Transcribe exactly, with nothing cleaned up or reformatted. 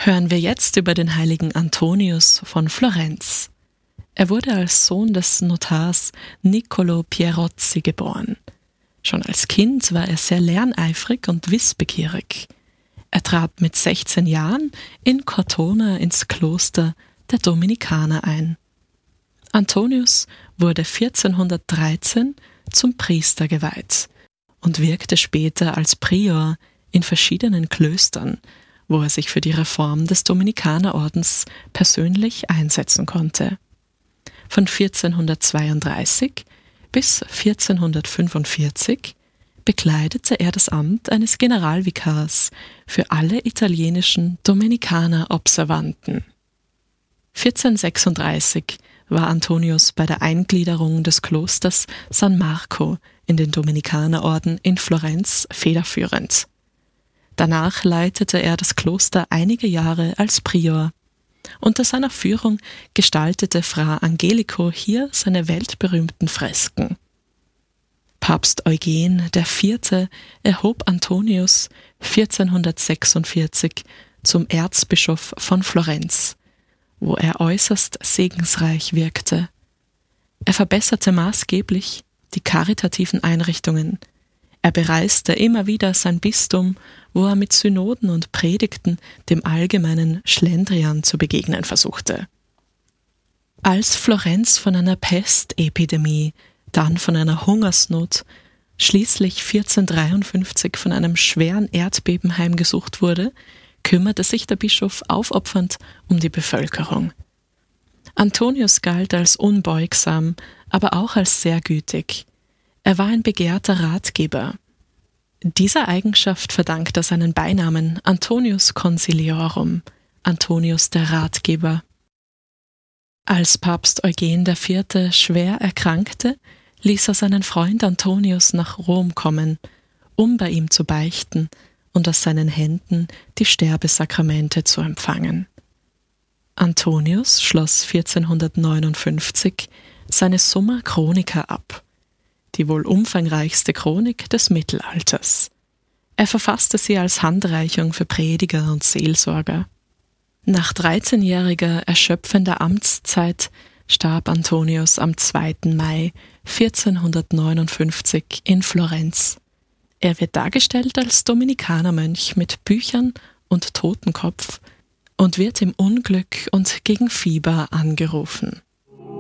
hören wir jetzt über den heiligen Antonius von Florenz. Er wurde als Sohn des Notars Niccolò Pierozzi geboren. Schon als Kind war er sehr lerneifrig und wissbegierig. Er trat mit sechzehn Jahren in Cortona ins Kloster der Dominikaner ein. Antonius wurde vierzehnhundertdreizehn zum Priester geweiht und wirkte später als Prior in verschiedenen Klöstern, wo er sich für die Reform des Dominikanerordens persönlich einsetzen konnte. Von vierzehnhundertzweiunddreißig bis vierzehnhundertfünfundvierzig bekleidete er das Amt eines Generalvikars für alle italienischen Dominikaner-Observanten. vierzehnhundertsechsunddreißig war Antonius bei der Eingliederung des Klosters San Marco in den Dominikanerorden in Florenz federführend. Danach leitete er das Kloster einige Jahre als Prior. Unter seiner Führung gestaltete Fra Angelico hier seine weltberühmten Fresken. Papst Eugen der Vierte erhob Antonius vierzehnhundertsechsundvierzig zum Erzbischof von Florenz, wo er äußerst segensreich wirkte. Er verbesserte maßgeblich die karitativen Einrichtungen. Er bereiste immer wieder sein Bistum, wo er mit Synoden und Predigten dem allgemeinen Schlendrian zu begegnen versuchte. Als Florenz von einer Pestepidemie, dann von einer Hungersnot, schließlich vierzehnhundertdreiundfünfzig von einem schweren Erdbeben heimgesucht wurde, kümmerte sich der Bischof aufopfernd um die Bevölkerung. Antonius galt als unbeugsam, aber auch als sehr gütig. Er war ein begehrter Ratgeber. Dieser Eigenschaft verdankt er seinen Beinamen Antonius Consiliorum, Antonius der Ratgeber. Als Papst Eugen der Vierte schwer erkrankte, ließ er seinen Freund Antonius nach Rom kommen, um bei ihm zu beichten und aus seinen Händen die Sterbesakramente zu empfangen. Antonius schloss vierzehnhundertneunundfünfzig seine Summa Chronica ab, die wohl umfangreichste Chronik des Mittelalters. Er verfasste sie als Handreichung für Prediger und Seelsorger. Nach dreizehnjähriger erschöpfender Amtszeit starb Antonius am zweiten Mai vierzehnhundertneunundfünfzig in Florenz. Er wird dargestellt als Dominikanermönch mit Büchern und Totenkopf und wird im Unglück und gegen Fieber angerufen.